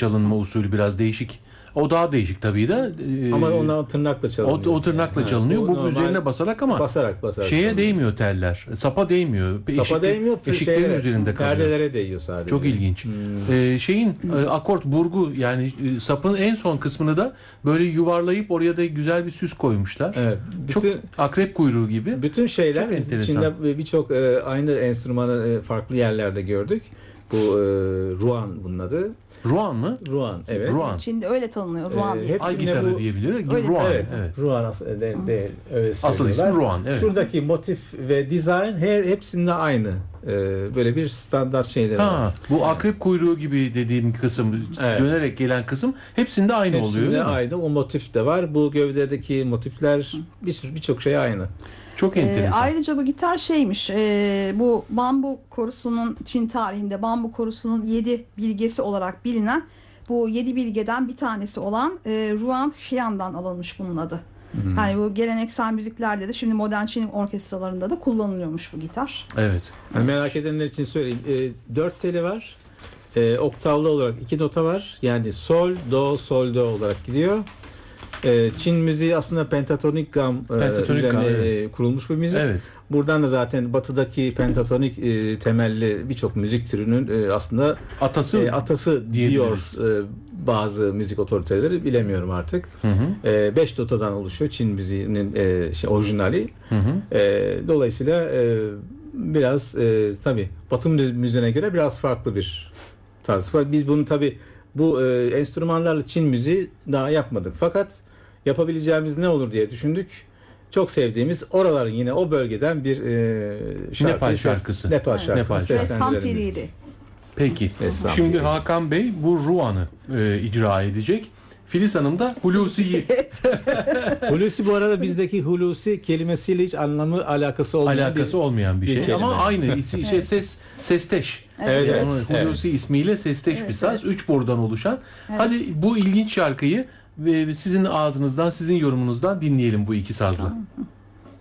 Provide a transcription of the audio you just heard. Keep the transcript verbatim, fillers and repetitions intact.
çalınma usulü biraz değişik. O daha değişik tabii de. E, Ama onlar tırnakla çalınıyor. O, o tırnakla yani. çalınıyor. Ha, bu normal, üzerine basarak ama basarak basarak şeye çalınıyor. değmiyor teller. Sapa değmiyor. Sapa Eşikli- değmiyor. Eşiklerin şeylere, üzerinde kalıyor. perdelere değiyor sadece. Çok ilginç. Hmm. Ee, şeyin e, akort burgu yani e, sapın en son kısmını da böyle yuvarlayıp oraya da güzel bir süs koymuşlar. Evet. Bütün, Çok akrep kuyruğu gibi. bütün şeyler Çok enteresan. içinde birçok e, aynı enstrümanı e, farklı yerlerde gördük. Bu e, Ruan bunun adı. Ruan mı? Ruan, evet. Ruan. Çin'de öyle tanınıyor. Ruan Ee, diye. hep- Ay Hepsinde gitarı bu- diyebilir. Öyle- Ruan. Evet, Evet. Ruan aslı değil, değil öyle Asıl ismi söylüyorlar. Ruan, evet. Şuradaki motif ve dizayn her hepsinde aynı. Ee, böyle bir standart şeyleri var. Ha, bu akrep kuyruğu gibi dediğim kısım, Evet. dönerek gelen kısım hepsinde aynı oluyor. Hepsinde değil mi? aynı. O motif de var. Bu gövdedeki motifler bir birçok şey aynı. Çok Ee, enteresan. ayrıca bu gitar şeymiş, e, bu bambu korusunun, Çin tarihinde bambu korusunun yedi bilgesi olarak bilinen bu yedi bilgeden bir tanesi olan e, Ruan Xian'dan alınmış bunun adı. Hmm. Yani bu geleneksel müziklerde de şimdi modern Çin orkestralarında da kullanılıyormuş bu gitar. Evet. Yani merak edenler için söyleyeyim. E, dört teli var. E, oktavlı olarak iki nota var. Yani sol, do, sol, do olarak gidiyor. E, Çin müziği aslında pentatonik gam e, Pentatonik üzerine gam, evet. e, kurulmuş bir müzik. Evet. Buradan da zaten batıdaki pentatonik e, temelli birçok müzik türünün e, aslında Atası e, atası diyebiliriz. diyor e, bazı müzik otoriteleri, bilemiyorum artık. Hı hı. E, beş notadan oluşuyor Çin müziğinin e, şey, orijinali. Hı hı. E, dolayısıyla e, biraz e, tabii Batı müziğine göre biraz farklı bir tarz. Biz bunu tabii bu e, enstrümanlarla Çin müziği daha yapmadık. Fakat yapabileceğimiz ne olur diye düşündük. Çok sevdiğimiz oraların yine o bölgeden bir e, şarkı, Nepal ses- şarkısı. Nepal Evet. şarkısı. Nepal şarkısı. seslendirelim. Sanpiriri. Peki. Estağfurullah. Şimdi Hakan Bey bu Ruan'ı e, icra edecek. Filiz Hanım da Hulusi'yi Hulusi bu arada bizdeki Hulusi kelimesiyle hiç anlamı alakası olmayan alakası bir... olmayan bir bir şey kelime. ama aynı isi- şey ses sesteş. Evet, evet. Onun Hulusi Evet. ismiyle sesteş bir Evet, saz. evet. Üç bordan oluşan. Evet. Hadi bu ilginç şarkıyı ve sizin ağzınızdan, sizin yorumunuzdan dinleyelim bu iki sazla. Tamam.